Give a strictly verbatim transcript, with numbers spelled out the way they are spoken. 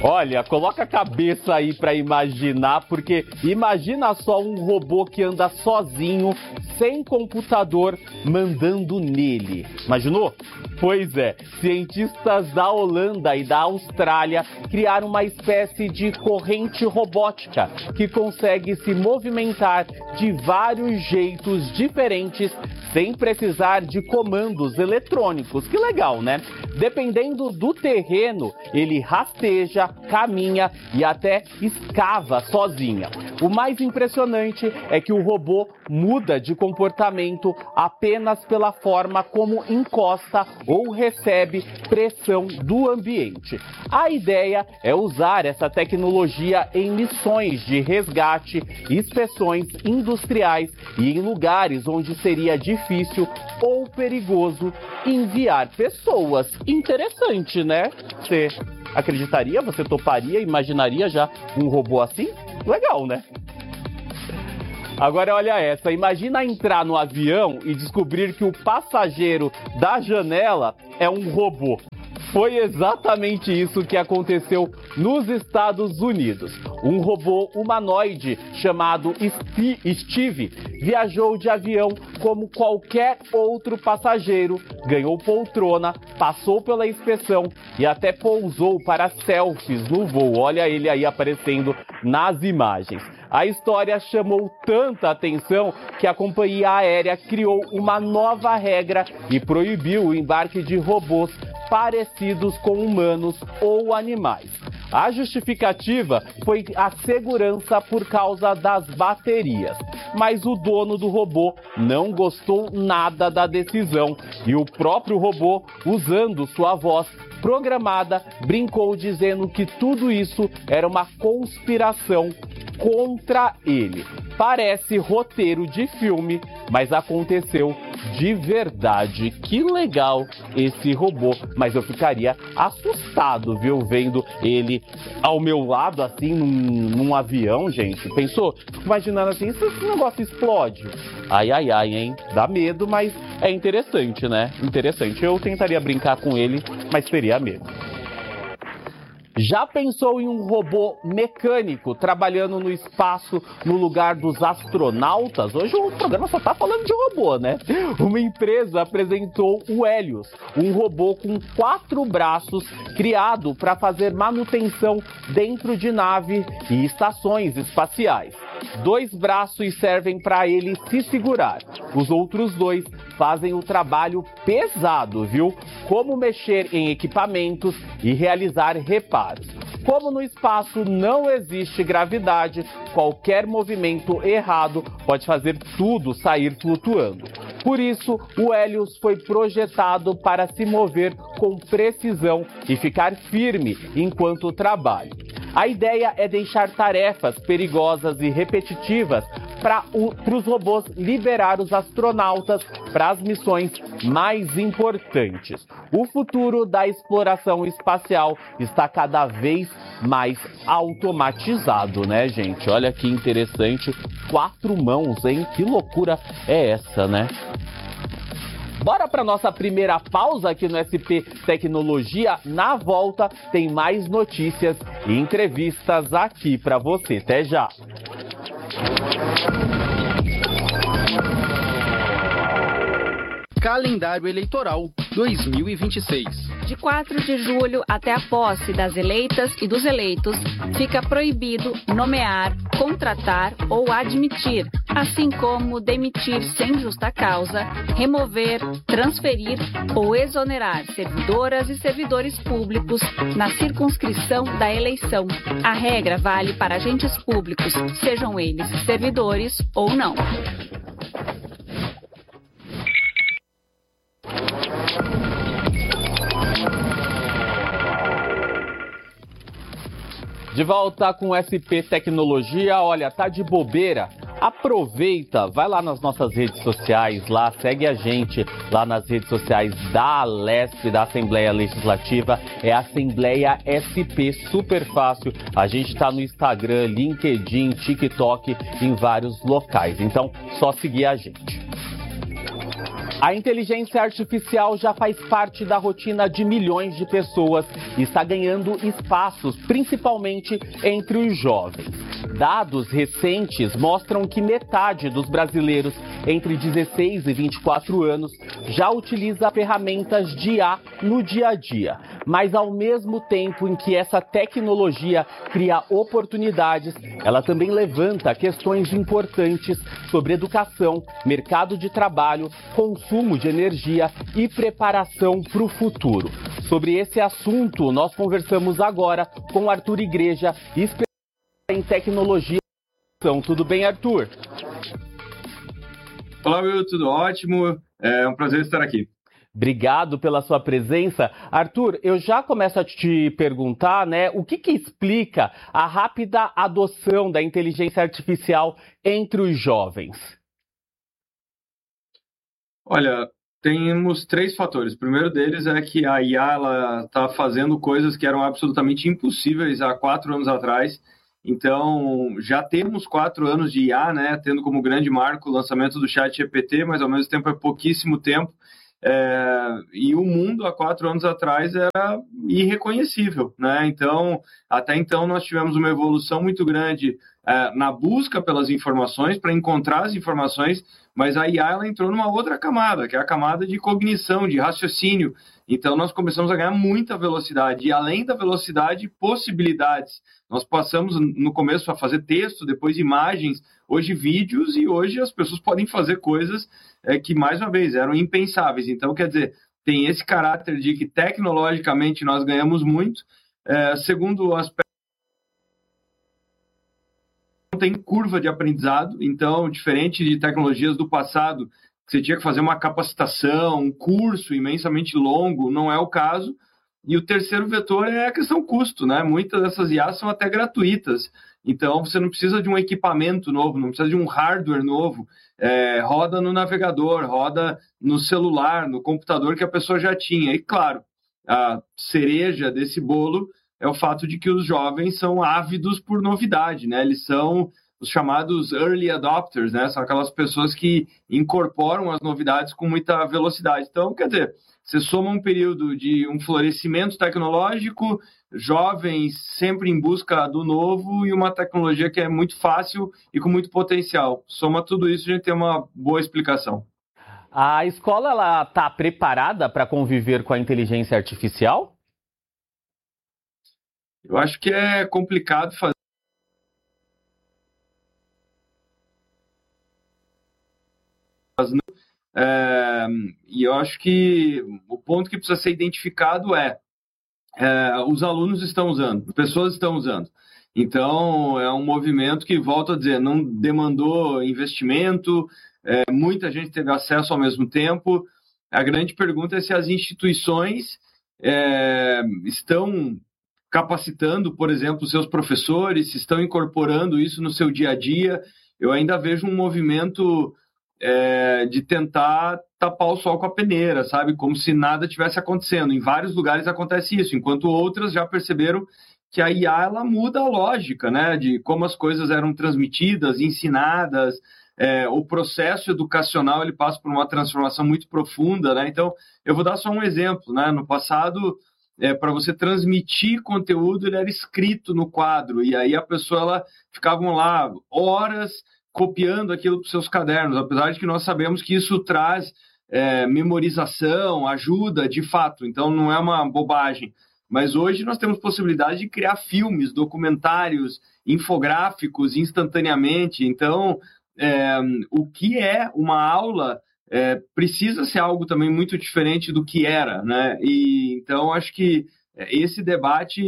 Olha, coloca a cabeça aí para imaginar, porque imagina só um robô que anda sozinho, sem computador, mandando nele. Imaginou? Pois é, cientistas da Holanda e da Austrália criaram uma espécie de corrente robótica que consegue se movimentar de vários jeitos diferentes sem precisar de comandos eletrônicos. Que legal, né? Dependendo do terreno, ele rasteja, caminha e até escava sozinha. O mais impressionante é que o robô muda de comportamento apenas pela forma como encosta ou recebe pressão do ambiente. A ideia é usar essa tecnologia em missões de resgate, inspeções industriais e em lugares onde seria difícil ou perigoso enviar pessoas. Interessante, né? Você acreditaria? Você toparia? Imaginaria já um robô assim? Legal, né? Agora olha essa, imagina entrar no avião e descobrir que o passageiro da janela é um robô. Foi exatamente isso que aconteceu nos Estados Unidos. Um robô humanoide chamado Steve viajou de avião como qualquer outro passageiro, ganhou poltrona, passou pela inspeção e até pousou para selfies no voo. Olha ele aí aparecendo nas imagens. A história chamou tanta atenção que a companhia aérea criou uma nova regra e proibiu o embarque de robôs parecidos com humanos ou animais. A justificativa foi a segurança por causa das baterias. Mas o dono do robô não gostou nada da decisão e o próprio robô, usando sua voz programada, brincou dizendo que tudo isso era uma conspiração contra ele. Parece roteiro de filme, mas aconteceu de verdade. Que legal esse robô, mas eu ficaria assustado, viu, vendo ele ao meu lado, assim, num, num avião, gente. Pensou? Fico imaginando assim, se esse negócio explode? Ai, ai, ai, hein? Dá medo, mas é interessante, né? Interessante. Eu tentaria brincar com ele, mas teria medo. Já pensou em um robô mecânico trabalhando no espaço no lugar dos astronautas? Hoje o programa só tá falando de robô, né? Uma empresa apresentou o Helios, um robô com quatro braços criado para fazer manutenção dentro de naves e estações espaciais. Dois braços servem para ele se segurar. Os outros dois fazem o trabalho pesado, viu? Como mexer em equipamentos e realizar reparos. Como no espaço não existe gravidade, qualquer movimento errado pode fazer tudo sair flutuando. Por isso, o Helios foi projetado para se mover com precisão e ficar firme enquanto trabalha. A ideia é deixar tarefas perigosas e repetitivas para os robôs liberar os astronautas para as missões mais importantes. O futuro da exploração espacial está cada vez mais automatizado, né, gente? Olha que interessante. Quatro mãos, hein? Que loucura é essa, né? Bora para nossa primeira pausa aqui no S P Tecnologia. Na volta tem mais notícias e entrevistas aqui para você. Até já! Calendário Eleitoral dois mil e vinte e seis. De quatro de julho até a posse das eleitas e dos eleitos, fica proibido nomear, contratar ou admitir, assim como demitir sem justa causa, remover, transferir ou exonerar servidoras e servidores públicos na circunscrição da eleição. A regra vale para agentes públicos, sejam eles servidores ou não. De volta com o S P Tecnologia. Olha, tá de bobeira? Aproveita, vai lá nas nossas redes sociais, lá segue a gente lá nas redes sociais da Alesp, da Assembleia Legislativa, é Assembleia S P, super fácil. A gente tá no Instagram, LinkedIn, TikTok, em vários locais. Então, só seguir a gente. A inteligência artificial já faz parte da rotina de milhões de pessoas e está ganhando espaços, principalmente entre os jovens. Dados recentes mostram que metade dos brasileiros entre dezesseis e vinte e quatro anos já utiliza ferramentas de I A no dia a dia. Mas ao mesmo tempo em que essa tecnologia cria oportunidades, ela também levanta questões importantes sobre educação, mercado de trabalho, consumo de energia e preparação para o futuro. Sobre esse assunto, nós conversamos agora com Arthur Igreja, especialista em tecnologia. Tudo bem, Arthur? Olá, Will, tudo ótimo. É um prazer estar aqui. Obrigado pela sua presença. Arthur, eu já começo a te perguntar, né, o que que explica a rápida adoção da inteligência artificial entre os jovens? Olha, temos três fatores. O primeiro deles é que a I A está fazendo coisas que eram absolutamente impossíveis há quatro anos atrás. Então, já temos quatro anos de I A, né, tendo como grande marco o lançamento do ChatGPT, mas ao mesmo tempo é pouquíssimo tempo. É, e o mundo há quatro anos atrás era irreconhecível, né? Então, até então nós tivemos uma evolução muito grande é, na busca pelas informações, para encontrar as informações, mas a I A ela entrou numa outra camada, que é a camada de cognição, de raciocínio. Então, nós começamos a ganhar muita velocidade, e além da velocidade, possibilidades. Nós passamos no começo a fazer texto, depois imagens, hoje vídeos, e hoje as pessoas podem fazer coisas é, que, mais uma vez, eram impensáveis. Então, quer dizer, tem esse caráter de que tecnologicamente nós ganhamos muito. É, segundo aspecto, tem curva de aprendizado, então, diferente de tecnologias do passado, que você tinha que fazer uma capacitação, um curso imensamente longo, não é o caso. E o terceiro vetor é a questão custo, né? Muitas dessas I As são até gratuitas, então você não precisa de um equipamento novo, não precisa de um hardware novo, é, roda no navegador, roda no celular, no computador que a pessoa já tinha. E claro, a cereja desse bolo é o fato de que os jovens são ávidos por novidade, né? Eles são os chamados early adopters, né? São aquelas pessoas que incorporam as novidades com muita velocidade. Então, quer dizer, você soma um período de um florescimento tecnológico, jovens sempre em busca do novo e uma tecnologia que é muito fácil e com muito potencial. Soma tudo isso, a gente tem uma boa explicação. A escola ela está preparada para conviver com a inteligência artificial? Eu acho que é complicado fazer. É, e eu acho que o ponto que precisa ser identificado é, é os alunos estão usando, as pessoas estão usando. Então, é um movimento que, volto a dizer, não demandou investimento, é, muita gente teve acesso ao mesmo tempo. A grande pergunta é se as instituições é, estão capacitando, por exemplo, seus professores, se estão incorporando isso no seu dia a dia. Eu ainda vejo um movimento é, de tentar tapar o sol com a peneira, sabe? Como se nada tivesse acontecendo. Em vários lugares acontece isso, enquanto outras já perceberam que a I A ela muda a lógica, né? De como as coisas eram transmitidas, ensinadas. É, o processo educacional ele passa por uma transformação muito profunda, né? Então, eu vou dar só um exemplo, né? No passado, é, para você transmitir conteúdo, ele era escrito no quadro, e aí a pessoa, ela ficavam lá horas copiando aquilo para os seus cadernos, apesar de que nós sabemos que isso traz é, memorização, ajuda, de fato, então não é uma bobagem. Mas hoje nós temos possibilidade de criar filmes, documentários, infográficos instantaneamente, então é, o que é uma aula é, precisa ser algo também muito diferente do que era, né? E então acho que esse debate